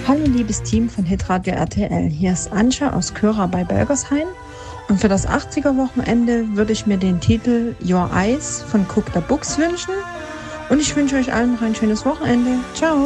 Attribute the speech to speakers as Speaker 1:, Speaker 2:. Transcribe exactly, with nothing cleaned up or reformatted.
Speaker 1: Hallo liebes Team von Hitradio R T L, hier ist Antje aus Köra bei Belgershain und für das achtziger-Wochenende würde ich mir den Titel Your Eyes von Cook the Books wünschen und ich wünsche euch allen noch ein schönes Wochenende. Ciao!